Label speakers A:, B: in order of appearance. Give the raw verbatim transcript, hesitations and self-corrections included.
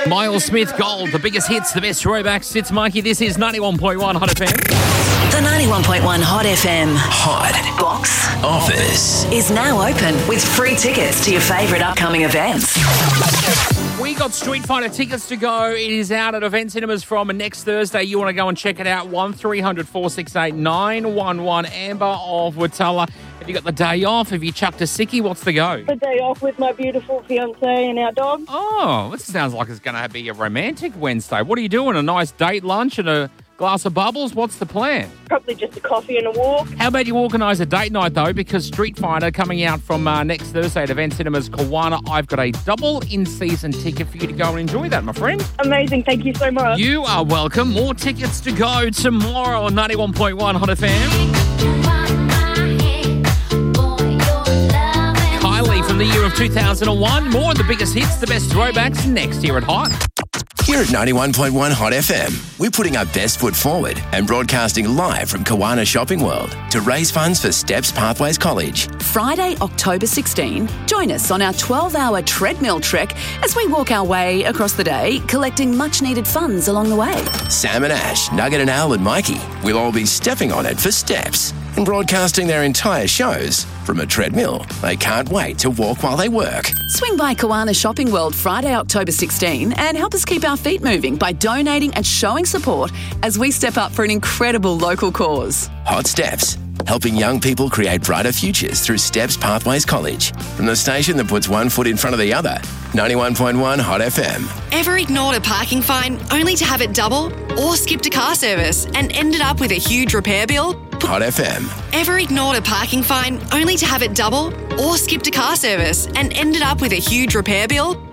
A: Miles Smith, Gold, the biggest hits, the best throwbacks. It's Mikey. This is ninety-one point one Hot F M.
B: The ninety-one point one Hot F M
C: Hot
B: Box
C: Office
B: is now open with free tickets to your favourite upcoming events.
A: We got Street Fighter tickets to go. It is out at Event Cinemas from next Thursday. You want to go and check it out. one three hundred four six eight nine one one. Amber of Watala. Have you got the day off? Have you chucked a sickie? What's the go?
D: The day off with my beautiful fiancé and our dog.
A: Oh, this sounds like it's going to be a romantic Wednesday. What are you doing? A nice date lunch and a glass of bubbles? What's the plan?
D: Probably just a coffee and a walk.
A: How about you organise a date night, though, because Street Fighter coming out from uh, next Thursday at Event Cinemas Kawana. I've got a double in-season ticket for you to go and enjoy that, my friend.
D: Amazing. Thank you so much.
A: You are welcome. More tickets to go tomorrow on ninety-one point one Hot F M. Kylie from the year of two thousand one. More of the biggest hits, the best throwbacks next here at Hot.
C: Here at ninety-one point one Hot F M, we're putting our best foot forward and broadcasting live from Kawana Shopping World to raise funds for Steps Pathways College.
E: Friday, October sixteenth, join us on our twelve-hour treadmill trek as we walk our way across the day, collecting much-needed funds along the way.
C: Sam and Ash, Nugget and Al and Mikey will all be stepping on it for Steps and broadcasting their entire shows from a treadmill. They can't wait to walk while they work.
E: Swing by Kawana Shopping World Friday, October sixteenth and help us keep our feet moving by donating and showing support as we step up for an incredible local cause.
C: Hot Steps, helping young people create brighter futures through Steps Pathways College. From the station that puts one foot in front of the other, ninety-one point one Hot F M.
F: Ever ignored a parking fine only to have it double? Or skipped a car service and ended up with a huge repair bill?
C: Hot F M.
F: Ever ignored a parking fine only to have it double? Or skipped a car service and ended up with a huge repair bill?